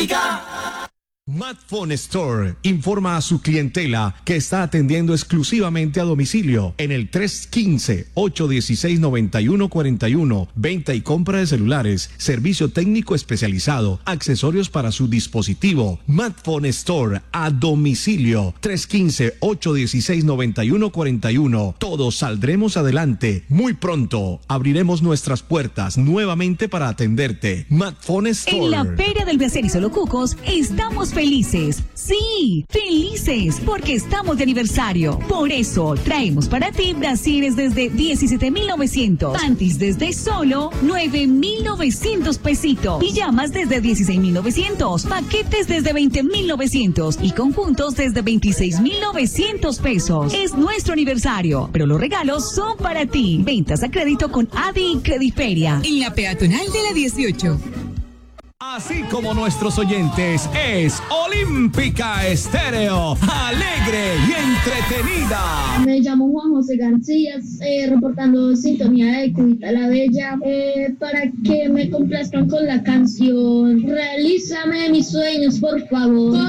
Madphone Store informa a su clientela que está atendiendo exclusivamente a domicilio en el 315-816-9141. Venta y compra de celulares, servicio técnico especializado, accesorios para su dispositivo. Madphone Store a domicilio 315-816-9141. Todos saldremos adelante. Muy pronto abriremos nuestras puertas nuevamente para atenderte. Madphone Store. En la Feria del Placer y Solo Cucos estamos felices. Sí, felices porque estamos de aniversario. Por eso traemos para ti brasieres desde 17,900, panties desde solo 9,900 pesitos, pijamas desde 16,900, paquetes desde 20,900 y conjuntos desde 26,900 pesos. Es nuestro aniversario, pero los regalos son para ti. Ventas a crédito con Adi y Crediferia. En la peatonal de la 18. Así como nuestros oyentes, es Olímpica Estéreo, alegre y entretenida. Me llamo Juan José García, reportando sintonía de Cubita la Bella, para que me complazcan con la canción Realízame mis sueños, por favor.